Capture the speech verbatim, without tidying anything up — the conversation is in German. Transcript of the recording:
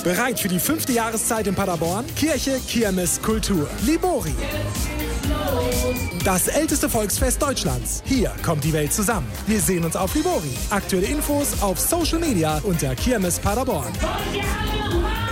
Bereit für die fünfte Jahreszeit in Paderborn? Kirche, Kirmes, Kultur. Libori. Das älteste Volksfest Deutschlands. Hier kommt die Welt zusammen. Wir sehen uns auf Libori. Aktuelle Infos auf Social Media unter Kirmes Paderborn.